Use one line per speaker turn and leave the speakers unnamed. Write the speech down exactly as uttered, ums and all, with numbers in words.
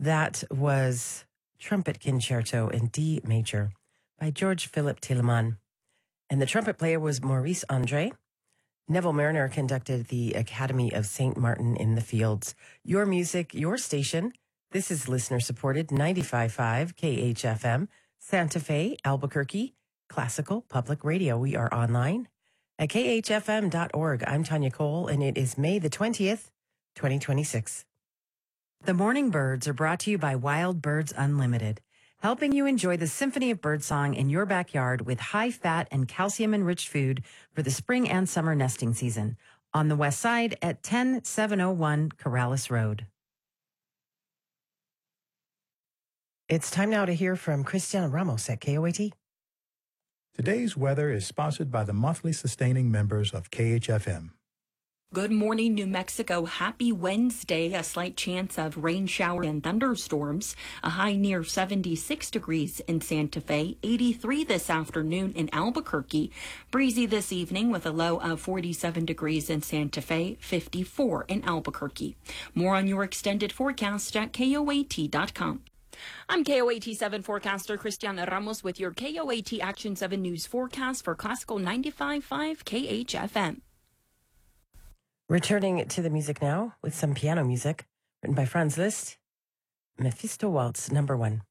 That was Trumpet Concerto in D major by George Philip Telemann. And the trumpet player was Maurice Andre. Neville Mariner conducted the Academy of Saint Martin in the Fields. Your music, your station. This is listener-supported ninety-five point five K H F M, Santa Fe, Albuquerque, Classical Public Radio. We are online at K H F M dot org. I'm Tanya Cole, and it is May the twentieth, twenty twenty-six. The Morning Birds are brought to you by Wild Birds Unlimited, helping you enjoy the symphony of birdsong in your backyard with high-fat and calcium-enriched food for the spring and summer nesting season. On the west side at ten seven oh one Corrales Road. It's time now to hear from Cristiana Ramos at K O A T.
Today's weather is sponsored by the monthly sustaining members of K H F M.
Good morning, New Mexico. Happy Wednesday. A slight chance of rain, shower, and thunderstorms. A high near seventy-six degrees in Santa Fe, eighty-three this afternoon in Albuquerque. Breezy this evening with a low of forty-seven degrees in Santa Fe, fifty-four in Albuquerque. More on your extended forecast at K O A T dot com. I'm K O A T seven forecaster Cristiana Ramos with your K O A T Action seven News forecast for Classical ninety-five point five K H F M.
Returning to the music now with some piano music written by Franz Liszt, Mephisto Waltz number one.